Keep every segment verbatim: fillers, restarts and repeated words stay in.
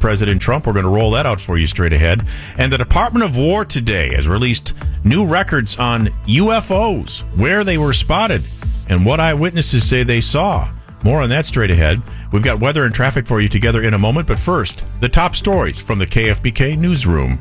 President Trump. We're going to roll that out for you straight ahead. And the Department of War today has released new records on U F Os, where they were spotted, and what eyewitnesses say they saw. More on that straight ahead. We've got weather and traffic for you together in a moment, but first, the top stories from the K F B K Newsroom.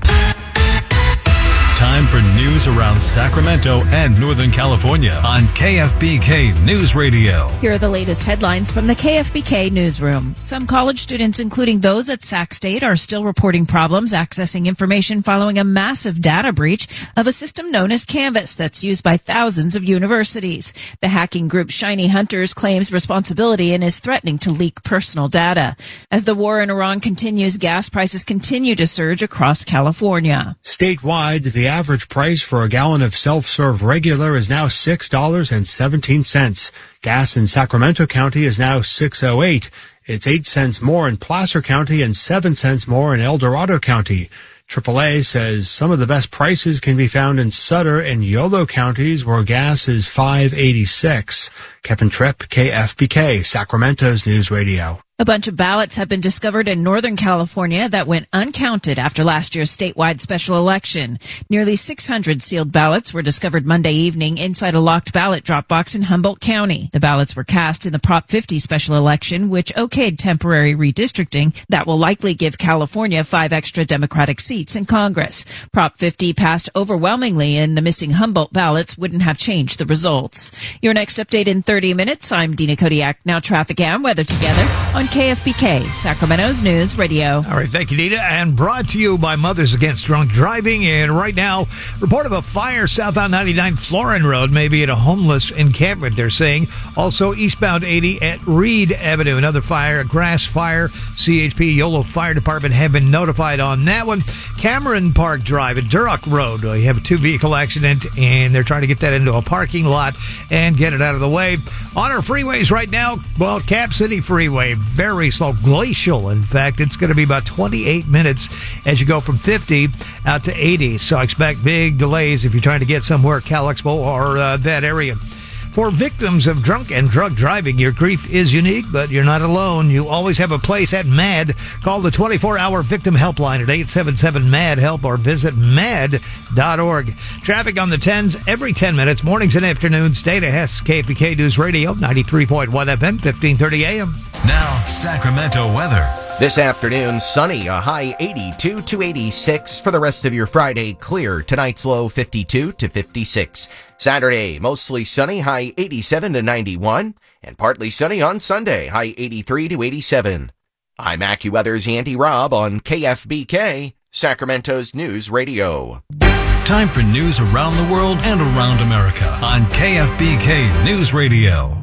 Time for news around Sacramento and Northern California on K F B K News Radio. Here are the latest headlines from the K F B K Newsroom. Some college students, including those at Sac State, are still reporting problems accessing information following a massive data breach of a system known as Canvas that's used by thousands of universities. The hacking group Shiny Hunters claims responsibility and is threatening to leak personal data. As the war in Iran continues, gas prices continue to surge across California. Statewide, the average price for a gallon of self-serve regular is now six dollars and seventeen cents. Gas in Sacramento County is now six oh eight. It's eight cents more in Placer County and seven cents more in El Dorado County. triple A says some of the best prices can be found in Sutter and Yolo counties, where gas is five eighty-six. Kevin Tripp, K F B K, Sacramento's News Radio. A bunch of ballots have been discovered in Northern California that went uncounted after last year's statewide special election. Nearly six hundred sealed ballots were discovered Monday evening inside a locked ballot drop box in Humboldt County. The ballots were cast in the Prop fifty special election, which okayed temporary redistricting that will likely give California five extra Democratic seats in Congress. Prop fifty passed overwhelmingly, and the missing Humboldt ballots wouldn't have changed the results. Your next update in thirty minutes. I'm Dina Kodiak. Now traffic and weather together on K F B K, Sacramento's News Radio. All right, thank you, Dina. And brought to you by Mothers Against Drunk Driving. And right now, report of a fire southbound ninety-nine Florin Road, maybe at a homeless encampment, they're saying. Also, eastbound eighty at Reed Avenue, another fire, a grass fire. C H P Yolo Fire Department have been notified on that one. Cameron Park Drive at Duroc Road. You have a two-vehicle accident, and they're trying to get that into a parking lot and get it out of the way. On our freeways right now, well, Cap City Freeway, very slow, glacial. In fact, it's going to be about twenty-eight minutes as you go from fifty out to eighty. So I expect big delays if you're trying to get somewhere, Cal Expo or uh, that area. For victims of drunk and drug driving, your grief is unique, but you're not alone. You always have a place at MAD. Call the twenty-four hour victim helpline at eight seven seven M A D help or visit mad dot org. Traffic on the tens every ten minutes, mornings and afternoons. Data Hess, K F B K News Radio, ninety-three point one F M, fifteen thirty A M. Now, Sacramento weather. This afternoon, sunny, a high eighty-two to eighty-six. For the rest of your Friday, clear. Tonight's low fifty-two to fifty-six. Saturday, mostly sunny, high eighty-seven to ninety-one. And partly sunny on Sunday, high eighty-three to eighty-seven. I'm AccuWeather's Andy Robb on K F B K, Sacramento's News Radio. Time for news around the world and around America on K F B K News Radio.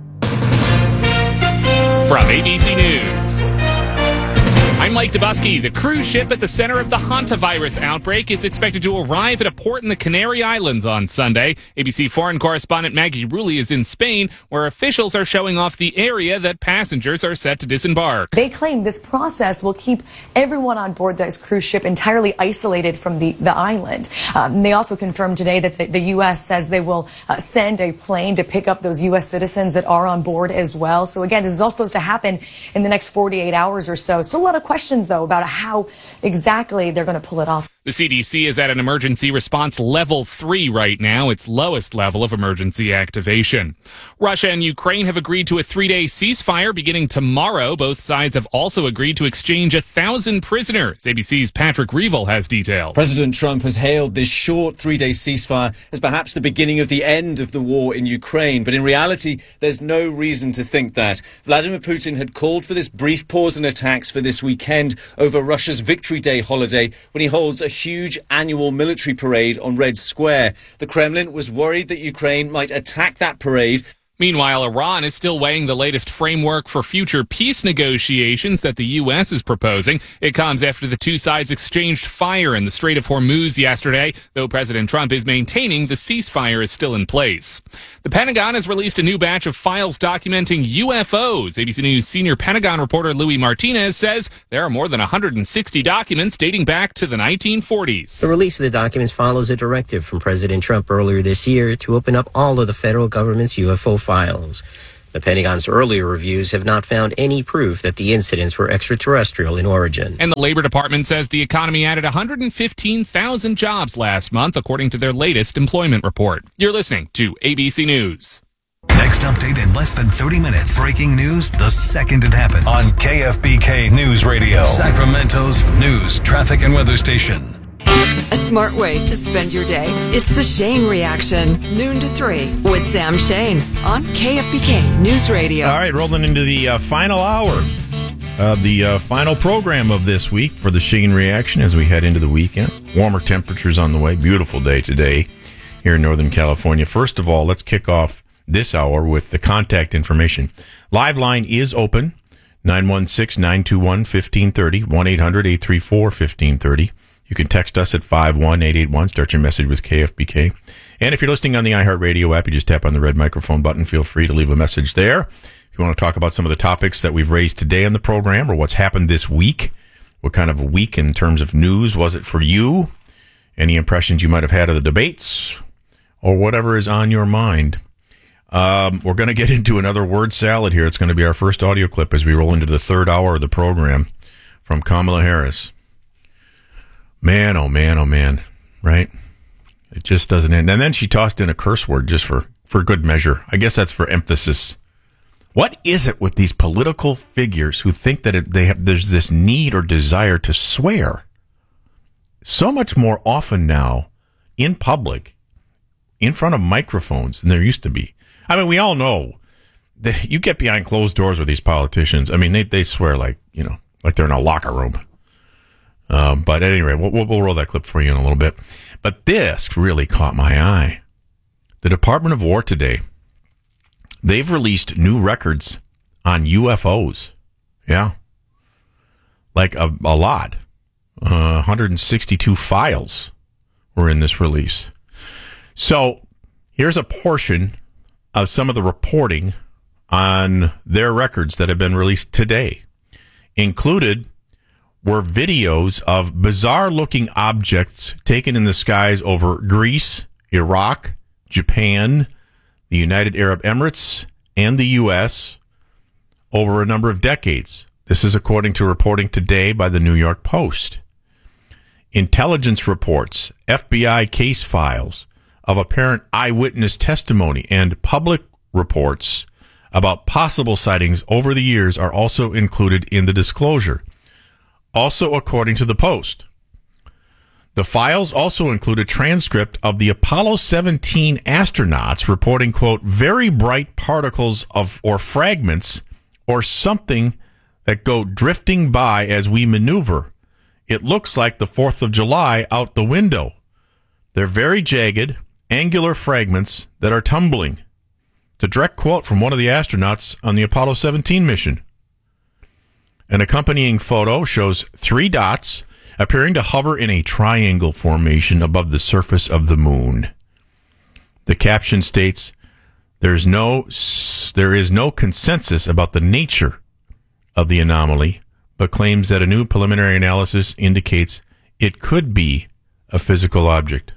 From A B C News, I'm Mike Dubusky. The cruise ship at the center of the hantavirus outbreak is expected to arrive at a port in the Canary Islands on Sunday. A B C foreign correspondent Maggie Rulli is in Spain, where officials are showing off the area that passengers are set to disembark. They claim this process will keep everyone on board this cruise ship entirely isolated from the, the island. Um, they also confirmed today that the, the U S says they will uh, send a plane to pick up those U S citizens that are on board as well. So again, this is all supposed to happen in the next forty-eight hours or so. Still a lot of questions, though, about how exactly they're going to pull it off. The C D C is at an emergency response level three right now, its lowest level of emergency activation. Russia and Ukraine have agreed to a three-day ceasefire beginning tomorrow. Both sides have also agreed to exchange a thousand prisoners. A B C's Patrick Reevell has details. President Trump has hailed this short three-day ceasefire as perhaps the beginning of the end of the war in Ukraine. But in reality, there's no reason to think that. Vladimir Putin had called for this brief pause in attacks for this weekend over Russia's Victory Day holiday when he holds a huge annual military parade on Red Square. The Kremlin was worried that Ukraine might attack that parade. Meanwhile, Iran is still weighing the latest framework for future peace negotiations that the U S is proposing. It comes after the two sides exchanged fire in the Strait of Hormuz yesterday, though President Trump is maintaining the ceasefire is still in place. The Pentagon has released a new batch of files documenting U F Os. A B C News senior Pentagon reporter Louis Martinez says there are more than one hundred sixty documents dating back to the nineteen forties. The release of the documents follows a directive from President Trump earlier this year to open up all of the federal government's U F O files. The Pentagon's earlier reviews have not found any proof that the incidents were extraterrestrial in origin. And the Labor Department says the economy added one hundred fifteen thousand jobs last month, according to their latest employment report. You're listening to A B C News. Next update in less than thirty minutes. Breaking news the second it happens. On K F B K News Radio, Sacramento's news, traffic, and weather station. A smart way to spend your day. It's the Shane Reaction, noon to three, with Sam Shane on K F B K News Radio. All right, rolling into the uh, final hour of the uh, final program of this week for the Shane Reaction as we head into the weekend. Warmer temperatures on the way. Beautiful day today here in Northern California. First of all, let's kick off this hour with the contact information. Live line is open, nine one six, nine two one, one five three zero, one eight hundred, eight three four, one five three zero. You can text us at five one eight eight one. Start your message with K F B K. And if you're listening on the iHeartRadio app, you just tap on the red microphone button. Feel free to leave a message there. If you want to talk about some of the topics that we've raised today on the program or what's happened this week, what kind of a week in terms of news was it for you? Any impressions you might have had of the debates or whatever is on your mind. Um, we're going to get into another word salad here. It's going to be our first audio clip as we roll into the third hour of the program from Kamala Harris. Man, oh man, oh man, right? It just doesn't end. And then she tossed in a curse word just for, for good measure. I guess that's for emphasis. What is it with these political figures who think that it, they have, there's this need or desire to swear so much more often now in public, in front of microphones than there used to be? I mean, we all know that you get behind closed doors with these politicians. I mean, they, they swear like, you know, like they're in a locker room. Um, but at any rate, we'll, we'll roll that clip for you in a little bit. But this really caught my eye. The Department of War today, they've released new records on U F Os. Yeah. Like a, a lot. Uh, one hundred sixty-two files were in this release. So here's a portion of some of the reporting on their records that have been released today. Included were videos of bizarre-looking objects taken in the skies over Greece, Iraq, Japan, the United Arab Emirates, and the U S over a number of decades. This is according to reporting today by the New York Post. Intelligence reports, F B I case files of apparent eyewitness testimony, and public reports about possible sightings over the years are also included in the disclosure. Also, according to the Post, the files also include a transcript of the Apollo seventeen astronauts reporting, quote, very bright particles of or fragments or something that go drifting by as we maneuver. It looks like the fourth of July out the window. They're very jagged, angular fragments that are tumbling. It's a direct quote from one of the astronauts on the Apollo seventeen mission. An accompanying photo shows three dots appearing to hover in a triangle formation above the surface of the moon. The caption states, There's no, there is no consensus about the nature of the anomaly, but claims that a new preliminary analysis indicates it could be a physical object.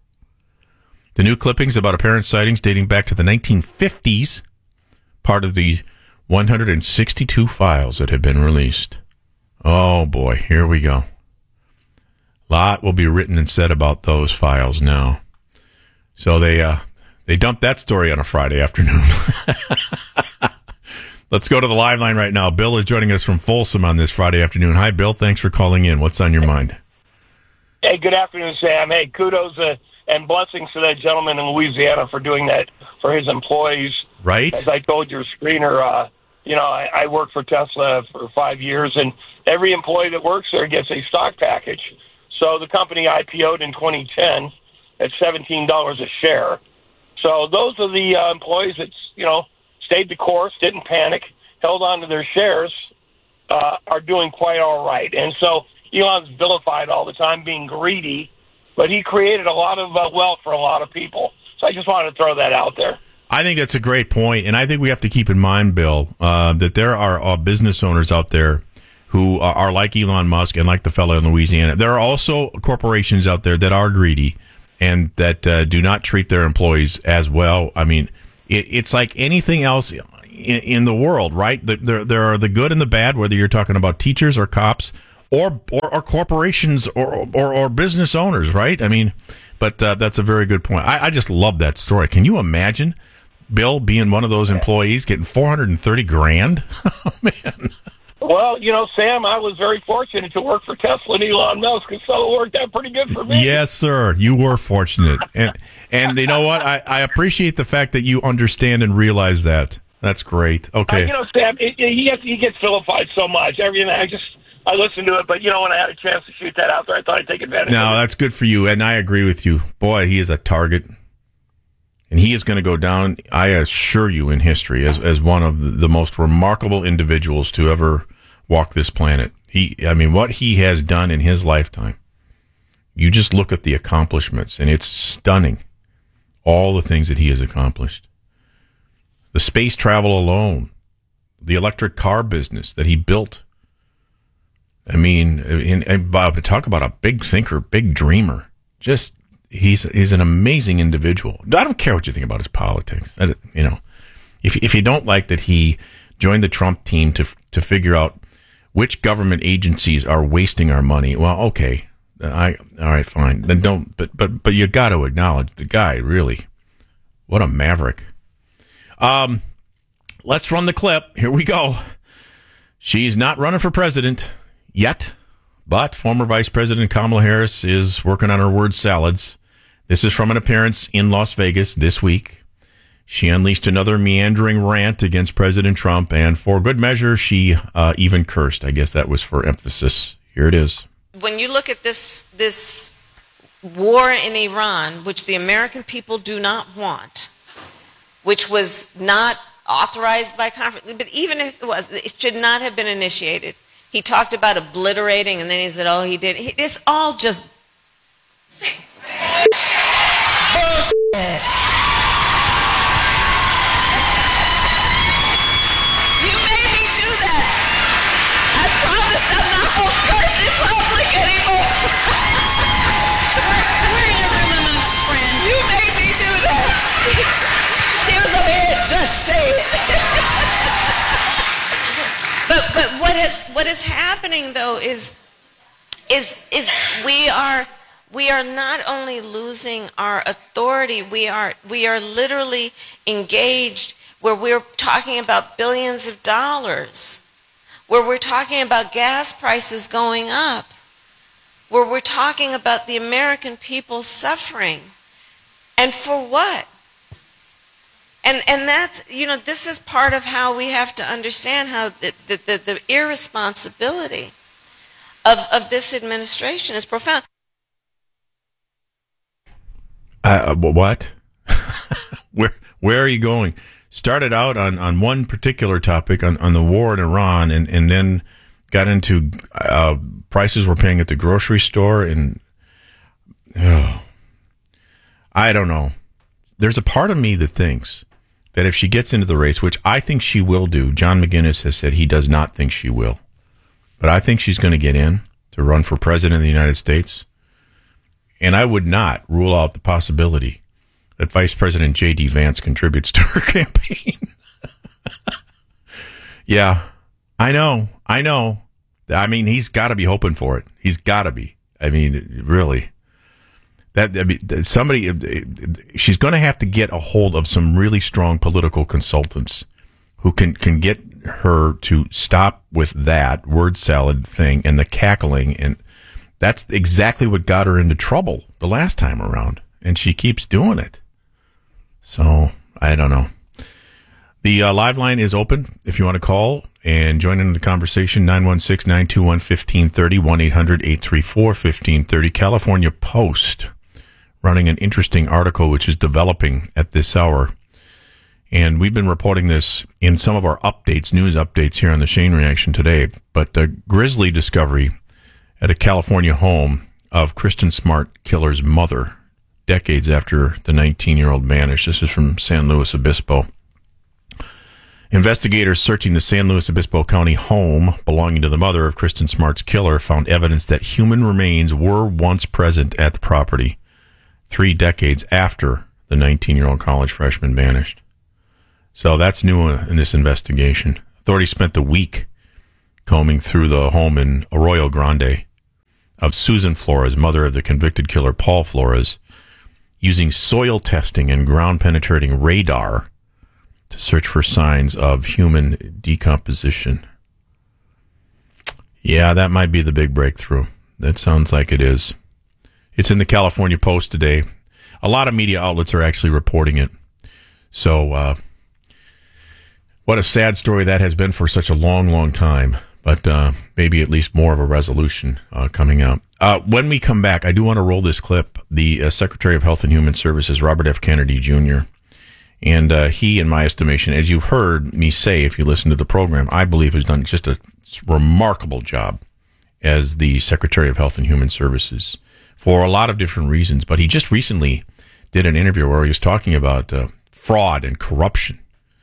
The new clippings about apparent sightings dating back to the nineteen fifties, part of the one hundred sixty-two files that have been released. Oh boy, here we go. A lot will be written and said about those files now. So they uh, they dumped that story on a Friday afternoon. Let's go to the live line right now. Bill is joining us from Folsom on this Friday afternoon. Hi, Bill. Thanks for calling in. What's on your mind? Hey, good afternoon, Sam. Hey, kudos uh, and blessings to that gentleman in Louisiana for doing that for his employees. Right. As I told your screener, uh, you know, I, I worked for Tesla for five years, and every employee that works there gets a stock package. So the company I P O'd in twenty ten at seventeen dollars a share. So those are the uh, employees that, you know, stayed the course, didn't panic, held on to their shares, uh, are doing quite all right. And so Elon's vilified all the time being greedy, but he created a lot of uh, wealth for a lot of people. So I just wanted to throw that out there. I think that's a great point, and I think we have to keep in mind, Bill, uh, that there are uh, business owners out there who are, are like Elon Musk and like the fellow in Louisiana. There are also corporations out there that are greedy and that uh, do not treat their employees as well. I mean, it, it's like anything else in, in the world, right? There, there are the good and the bad, whether you're talking about teachers or cops or or, or corporations or, or or business owners, right? I mean, but uh, that's a very good point. I, I just love that story. Can you imagine Bill being one of those employees getting four hundred thirty grand? Oh, man. Well, you know, Sam, I was very fortunate to work for Tesla and Elon Musk, and so it worked out pretty good for me. Yes, sir. You were fortunate. And and you know what? I, I appreciate the fact that you understand and realize that. That's great. Okay. Uh, you know, Sam, it, it, he, gets, he gets vilified so much. Everything, I just, I listened to it, but, you know, when I had a chance to shoot that out there, I thought I'd take advantage no, of it. No, that's good for you, and I agree with you. Boy, he is a target. And he is going to go down, I assure you, in history as, as one of the most remarkable individuals to ever walk this planet. He, I mean, what he has done in his lifetime, you just look at the accomplishments, and it's stunning, all the things that he has accomplished. The space travel alone, the electric car business that he built. I mean, in, in, talk about a big thinker, big dreamer. Just, he's he's an amazing individual. I don't care what you think about his politics. I, you know, if if you don't like that he joined the Trump team to to figure out which government agencies are wasting our money, well, okay, I all right, fine. Then don't. But but but you got to acknowledge the guy. Really, what a maverick. Um, let's run the clip. Here we go. She's not running for president yet, but former Vice President Kamala Harris is working on her word salads. This is from an appearance in Las Vegas this week. She unleashed another meandering rant against President Trump, and for good measure, she uh, even cursed. I guess that was for emphasis. Here it is. When you look at this this war in Iran, which the American people do not want, which was not authorized by conference, but even if it was, it should not have been initiated. He talked about obliterating, and then he said, oh, he did. It's all just bullshit. You made me do that. I promised I'm not going to curse in public anymore. We're your women's friend. You made me do that. She was over here, just say it. But but what is what is happening though is is is we are we are not only losing our authority, we are we are literally engaged where we're talking about billions of dollars, where we're talking about gas prices going up, where we're talking about the American people suffering. And for what? And and that's, you know, this is part of how we have to understand how the, the, the, the irresponsibility of, of this administration is profound. Uh, what? where where are you going? Started out on, on one particular topic, on, on the war in Iran, and, and then got into uh, prices we're paying at the grocery store. And oh, I don't know. There's a part of me that thinks that if she gets into the race, which I think she will do, John McGinnis has said he does not think she will, but I think she's going to get in to run for president of the United States. And I would not rule out the possibility that Vice President J D. Vance contributes to her campaign. Yeah, I know. I know. I mean, he's got to be hoping for it. He's got to be. I mean, really. That I mean, somebody, she's going to have to get a hold of some really strong political consultants who can, can get her to stop with that word salad thing and the cackling. And that's exactly what got her into trouble the last time around. And she keeps doing it. So, I don't know. The uh, live line is open if you want to call and join in the conversation. nine one six, nine two one, one five three zero, one eight hundred, eight three four, one five three zero. California Post running an interesting article which is developing at this hour. And we've been reporting this in some of our updates, news updates here on the Shane Reaction today. But a grisly discovery at a California home of Kristen Smart killer's mother, decades after the nineteen-year-old vanished. This is from San Luis Obispo. Investigators searching the San Luis Obispo County home belonging to the mother of Kristen Smart's killer found evidence that human remains were once present at the property three decades after the nineteen-year-old college freshman vanished. So that's new in this investigation. Authorities spent the week combing through the home in Arroyo Grande of Susan Flores, mother of the convicted killer Paul Flores, using soil testing and ground-penetrating radar to search for signs of human decomposition. Yeah, that might be the big breakthrough. That sounds like it is. It's in the California Post today. A lot of media outlets are actually reporting it. So, uh, what a sad story that has been for such a long, long time. But uh, maybe at least more of a resolution uh, coming out. Uh, when we come back, I do want to roll this clip. The uh, Secretary of Health and Human Services, Robert F. Kennedy Junior, and uh, he, in my estimation, as you've heard me say if you listen to the program, I believe has done just a remarkable job as the Secretary of Health and Human Services for a lot of different reasons. But he just recently did an interview where he was talking about uh, fraud and corruption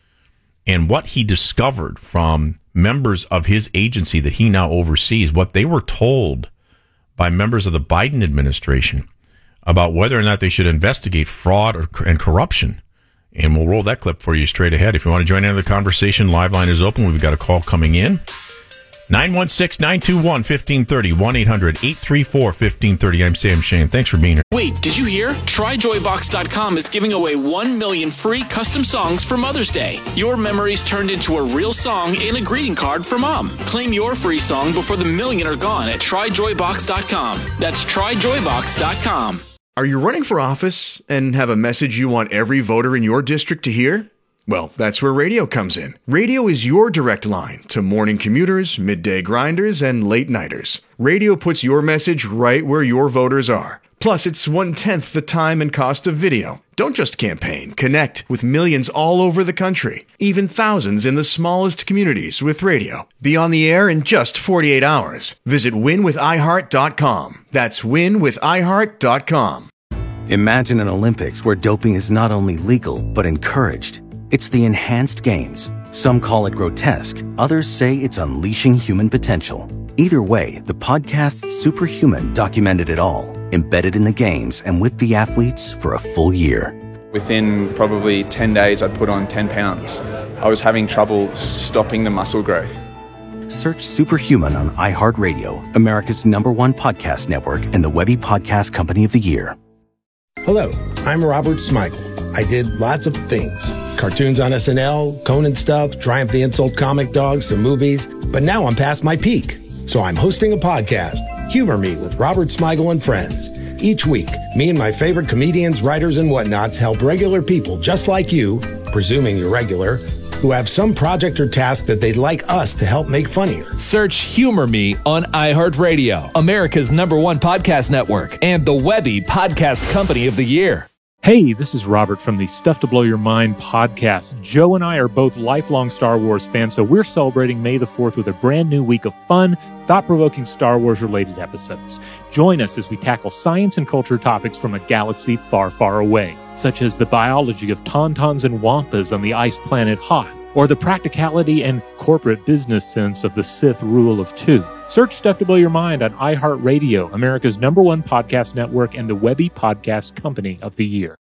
and what he discovered from members of his agency that he now oversees, what they were told by members of the Biden administration about whether or not they should investigate fraud or, and corruption. And we'll roll that clip for you straight ahead. If you want to join in the conversation, live line is open. We've got a call coming in. nine one six, nine two one, one five three zero, one eight hundred, eight three four, one five three zero. I'm Sam Shane. Thanks for being here. Wait, did you hear? Try Joy Box dot com is giving away one million free custom songs for Mother's Day. Your memories turned into a real song and a greeting card for Mom. Claim your free song before the million are gone at Try Joy Box dot com. That's Try Joy Box dot com. Are you running for office and have a message you want every voter in your district to hear? Well, that's where radio comes in. Radio is your direct line to morning commuters, midday grinders, and late nighters. Radio puts your message right where your voters are. Plus, it's one-tenth the time and cost of video. Don't just campaign. Connect with millions all over the country, even thousands in the smallest communities with radio. Be on the air in just forty-eight hours. Visit win with i heart dot com. That's win with i heart dot com. Imagine an Olympics where doping is not only legal, but encouraged. It's the enhanced games. Some call it grotesque. Others say it's unleashing human potential. Either way, the podcast Superhuman documented it all, embedded in the games and with the athletes for a full year. Within probably ten days, I'd put on ten pounds. I was having trouble stopping the muscle growth. Search Superhuman on iHeartRadio, America's number one podcast network and the Webby Podcast Company of the Year. Hello, I'm Robert Smigel. I did lots of things. Cartoons on S N L, Conan stuff, Triumph the Insult comic dogs, some movies. But now I'm past my peak. So I'm hosting a podcast, Humor Me with Robert Smigel and Friends. Each week, me and my favorite comedians, writers, and whatnots help regular people just like you, presuming you're regular, who have some project or task that they'd like us to help make funnier. Search Humor Me on iHeartRadio, America's number one podcast network, and the Webby Podcast Company of the Year. Hey, this is Robert from the Stuff to Blow Your Mind podcast. Joe and I are both lifelong Star Wars fans, so we're celebrating May the fourth with a brand new week of fun, thought-provoking Star Wars-related episodes. Join us as we tackle science and culture topics from a galaxy far, far away, such as the biology of tauntauns and wampas on the ice planet Hoth, or the practicality and corporate business sense of the Sith rule of two. Search Stuff to Blow Your Mind on iHeartRadio, America's number one podcast network and the Webby Podcast Company of the Year.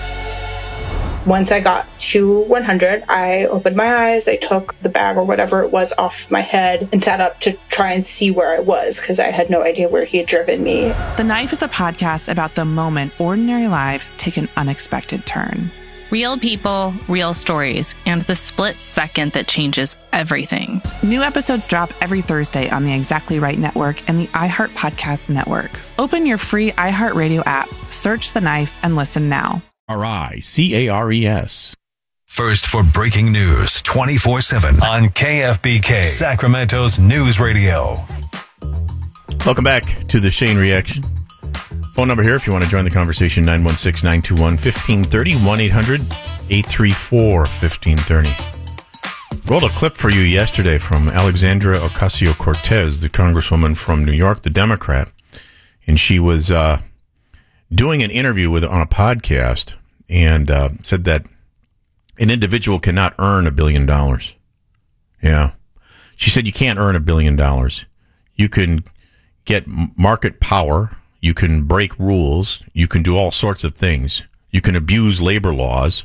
Once I got to one hundred, I opened my eyes, I took the bag or whatever it was off my head and sat up to try and see where I was because I had no idea where he had driven me. The Knife is a podcast about the moment ordinary lives take an unexpected turn. Real people, real stories, and the split second that changes everything. New episodes drop every Thursday on the Exactly Right Network and the iHeart Podcast Network. Open your free iHeartRadio app, search The Knife, and listen now. R I C A R E S. First for breaking news twenty-four seven on K F B K, Sacramento's News Radio. Welcome back to the Shane Reaction. Phone number here if you want to join the conversation, nine one six, nine two one, one five three zero, one eight hundred, eight three four, one five three zero. Rolled a clip for you yesterday from Alexandria Ocasio-Cortez, the congresswoman from New York, the Democrat, and she was uh, doing an interview with on a podcast and uh, said that an individual cannot earn a billion dollars. Yeah. She said you can't earn a billion dollars. You can get market power. You can break rules. You can do all sorts of things. You can abuse labor laws.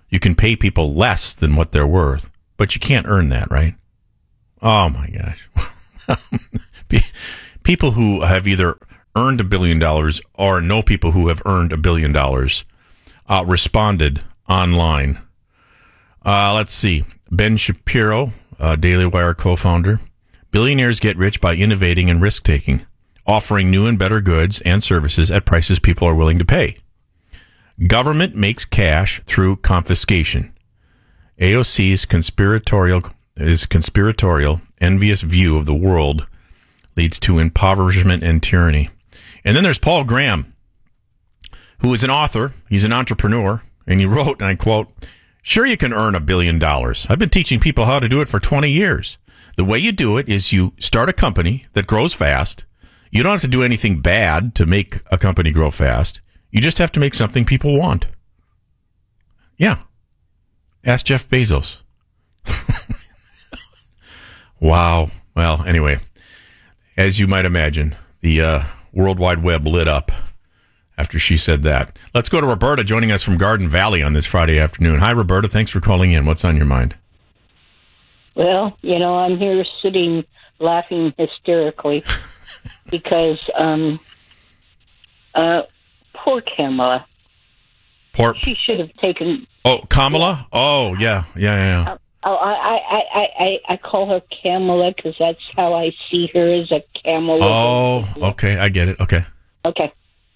You can pay people less than what they're worth, but you can't earn that, right? Oh, my gosh. People who have either earned a billion dollars or know people who have earned a billion dollars uh, responded online. Uh, let's see. Ben Shapiro, uh, Daily Wire co-founder. Billionaires get rich by innovating and risk-taking, offering new and better goods and services at prices people are willing to pay. Government makes cash through confiscation. A O C's conspiratorial is conspiratorial, envious view of the world leads to impoverishment and tyranny. And then there's Paul Graham, who is an author. He's an entrepreneur, and he wrote, and I quote, "Sure, you can earn a billion dollars. I've been teaching people how to do it for twenty years. The way you do it is you start a company that grows fast. You don't have to do anything bad to make a company grow fast. You just have to make something people want." Yeah. Ask Jeff Bezos. Wow. Well, anyway, as you might imagine, the uh, World Wide Web lit up after she said that. Let's go to Roberta joining us from Garden Valley on this Friday afternoon. Hi, Roberta. Thanks for calling in. What's on your mind? Well, you know, I'm here sitting laughing hysterically because um, uh, poor Kamala. Poor. She should have taken. Oh, Kamala? Oh, yeah, yeah, yeah. yeah. Oh, I, I, I, I, I call her Kamala because that's how I see her, as a camel. Oh, okay, I get it. Okay. Okay.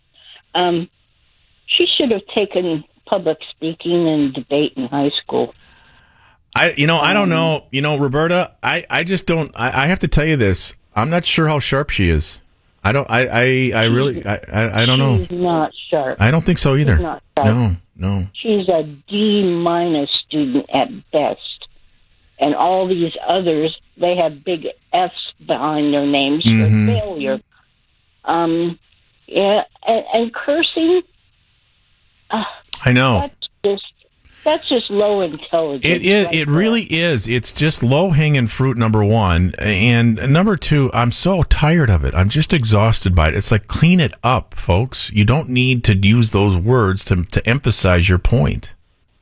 Um, she should have taken public speaking and debate in high school. I, you know, I don't know. You know, Roberta, I, I just don't. I, I have to tell you this. I'm not sure how sharp she is. I don't. I, I, I really. I, I, I don't know. She's not sharp. I don't think so either. She's not sharp. No, no. She's a D minus student at best. And all these others, they have big F's behind their names Mm-hmm. for failure. Um, yeah, and, and cursing. Uh, I know. That's just that's just low intelligence. It is. right It there. really is. It's just low hanging fruit. Number one, and number two, I'm so tired of it. I'm just exhausted by it. It's like, clean it up, folks. You don't need to use those words to to emphasize your point.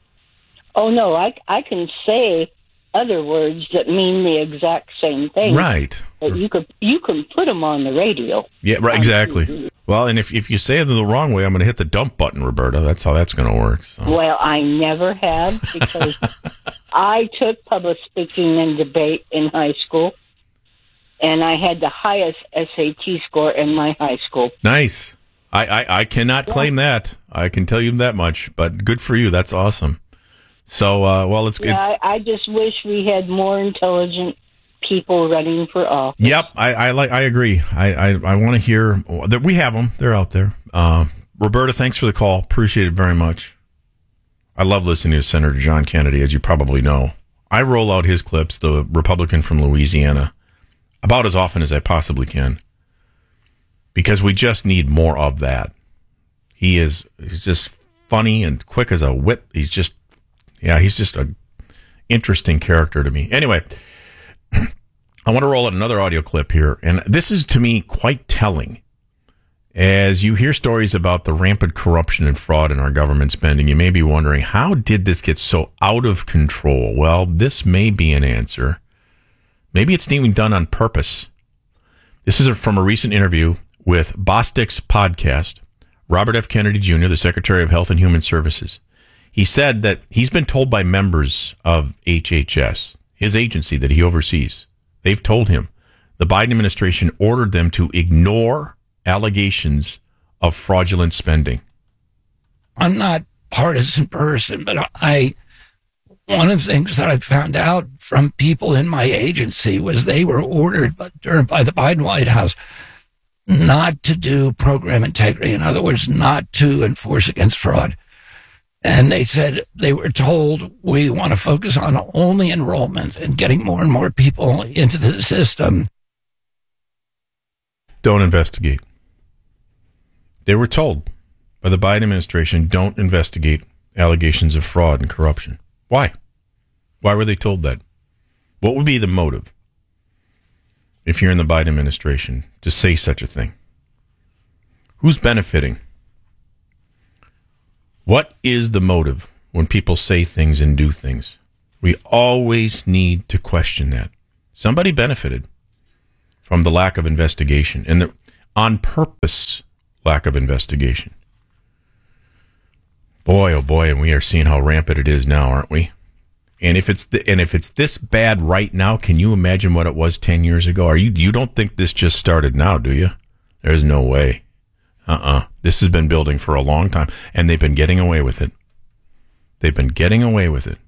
Oh no, I I can say other words that mean the exact same thing. Right. But you could you can put them on the radio. Yeah, right, exactly. Well, and if if you say it the wrong way, I'm going to hit the dump button, Roberta. That's how that's going to work. So. Well, I never have, because I took public speaking and debate in high school, and I had the highest S A T score in my high school. Nice. I, I, I cannot Yeah. claim that. I can tell you that much. But good for you. That's awesome. So, uh, well, it's good. Yeah, I, I just wish we had more intelligent people running for office. Yep, I, I like. I agree. I, I, I want to hear that we have them. They're out there. Uh, Roberta, thanks for the call. Appreciate it very much. I love listening to Senator John Kennedy, as you probably know. I roll out his clips, the Republican from Louisiana, about as often as I possibly can, because we just need more of that. He is he's just funny and quick as a whip. He's just, yeah, he's just a interesting character to me. Anyway, I want to roll out another audio clip here, and this is, to me, quite telling. As you hear stories about the rampant corruption and fraud in our government spending, you may be wondering, how did this get so out of control? Well, this may be an answer. Maybe it's even done on purpose. This is from a recent interview with Bostic's podcast. Robert F. Kennedy Junior, the Secretary of Health and Human Services. He said that he's been told by members of H H S, his agency that he oversees, they've told him the Biden administration ordered them to ignore allegations of fraudulent spending. I'm not a partisan person, but I, one of the things that I found out from people in my agency was they were ordered by, by the Biden White House not to do program integrity. In other words, not to enforce against fraud. And they said they were told, we want to focus on only enrollment and getting more and more people into the system. Don't investigate. They were told by the Biden administration, don't investigate allegations of fraud and corruption. Why? Why were they told that? What would be the motive, if you're in the Biden administration, to say such a thing? Who's benefiting? What is the motive? when people say things and do things. We always need to question that. Somebody benefited from the lack of investigation and the on purpose lack of investigation. Boy, oh boy, and we are seeing how rampant it is now, aren't we? And if it's th- and if it's this bad right now, can you imagine what it was ten years ago? Are you you don't think this just started now, do you? There's no way. Uh-uh. This has been building for a long time, and they've been getting away with it. They've been getting away with it.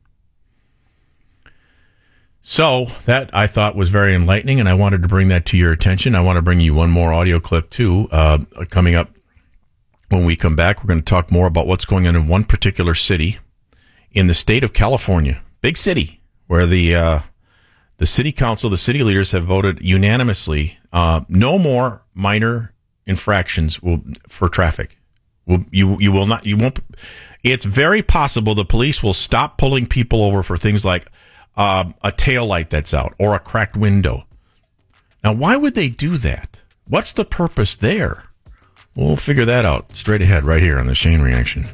So that I thought was very enlightening, and I wanted to bring that to your attention. I want to bring you one more audio clip, too. Uh, coming up when we come back, we're going to talk more about what's going on in one particular city in the state of California. Big city, where the uh, the city council, the city leaders have voted unanimously uh, no more minor infractions will, for traffic. Will, you you will not you won't. It's very possible the police will stop pulling people over for things like uh, a taillight that's out or a cracked window. Now, why would they do that? What's the purpose there? We'll figure that out straight ahead right here on the Shane Reaction.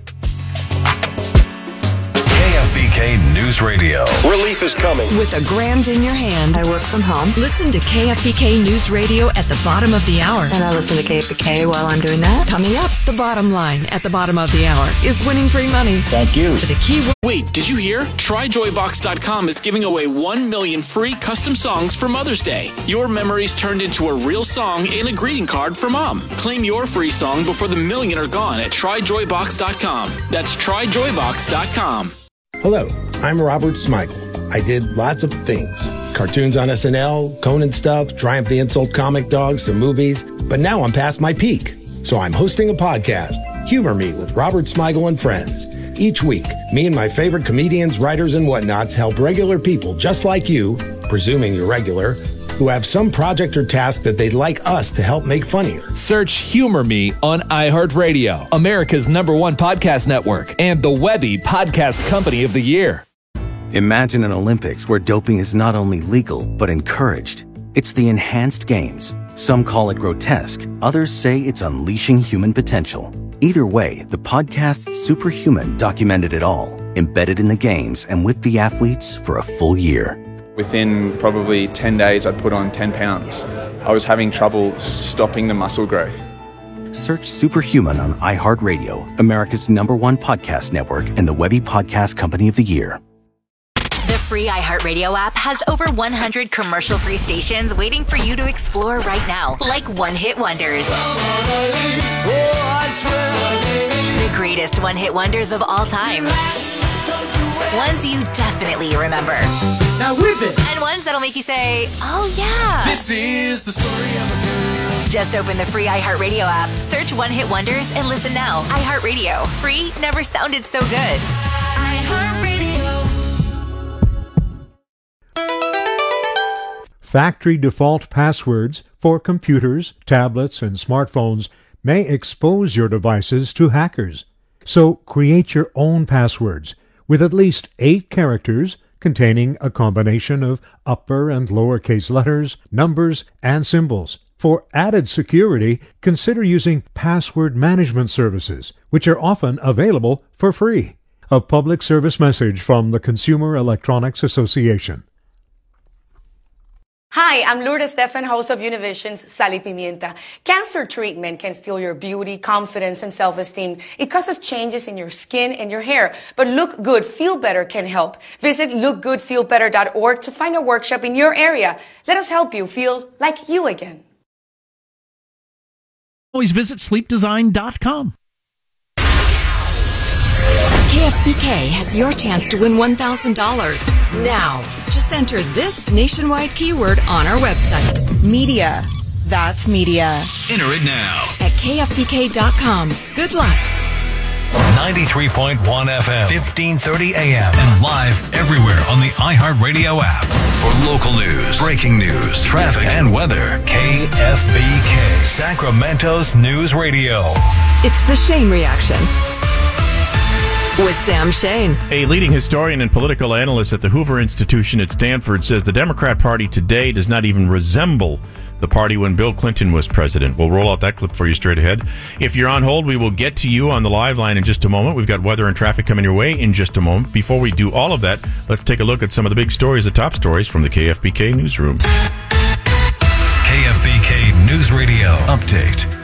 K F B K News Radio. Relief is coming. With a grand in your hand. I work from home. Listen to K F B K News Radio at the bottom of the hour. And I listen to K F B K while I'm doing that. Coming up, the bottom line at the bottom of the hour is winning free money. Thank you. For the key. Wait, did you hear? Try joy box dot com is giving away one million free custom songs for Mother's Day. Your memories turned into a real song and a greeting card for Mom. Claim your free song before the million are gone at try joy box dot com. That's try joy box dot com. Hello, I'm Robert Smigel. I did lots of things. Cartoons on S N L, Conan stuff, Triumph the Insult comic dogs, some movies. But now I'm past my peak. So I'm hosting a podcast, Humor Me with Robert Smigel and Friends. Each week, me and my favorite comedians, writers, and whatnots help regular people just like you, presuming you're regular, who have some project or task that they'd like us to help make funnier. Search Humor Me on iHeartRadio, America's number one podcast network, and the Webby Podcast Company of the Year. Imagine an Olympics where doping is not only legal, but encouraged. It's the enhanced games. Some call it grotesque. Others say it's unleashing human potential. Either way, the podcast Superhuman documented it all, embedded in the games and with the athletes for a full year. Within probably ten days, I'd put on ten pounds. I was having trouble stopping the muscle growth. Search Superhuman on iHeartRadio, America's number one podcast network, and the Webby Podcast Company of the Year. The free iHeartRadio app has over one hundred commercial-free stations waiting for you to explore right now, like one-hit wonders. The greatest one-hit wonders of all time. Ones you definitely remember. Now whip it! And ones that'll make you say, oh yeah. This is the story of a girl. Just open the free iHeartRadio app, search One Hit Wonders, and listen now. iHeartRadio. Free never sounded so good. iHeartRadio. Factory default passwords for computers, tablets, and smartphones may expose your devices to hackers. So create your own passwords with at least eight characters containing a combination of upper and lowercase letters, numbers, and symbols. For added security, consider using password management services, which are often available for free. A public service message from the Consumer Electronics Association. Hi, I'm Lourdes Stefan, host of Univision's Sal y Pimienta. Cancer treatment can steal your beauty, confidence, and self-esteem. It causes changes in your skin and your hair. But Look Good, Feel Better can help. Visit look good feel better dot org to find a workshop in your area. Let us help you feel like you again. Always visit sleep design dot com. K F B K has your chance to win one thousand dollars. Now, just enter this nationwide keyword on our website. Media. That's media. Enter it now. At K F B K dot com. Good luck. ninety-three point one F M, fifteen thirty A M, and live everywhere on the iHeartRadio app. For local news, breaking news, traffic, and weather, K F B K, Sacramento's News Radio. It's the Shane Reaction with Sam Shane. A leading historian and political analyst at the Hoover Institution at Stanford says the Democrat Party today does not even resemble the party when Bill Clinton was president. We'll roll out that clip for you straight ahead. If you're on hold, we will get to you on the live line in just a moment. We've got weather and traffic coming your way in just a moment. Before we do all of that, let's take a look at some of the big stories, the top stories from the K F B K newsroom. K F B K News Radio Update.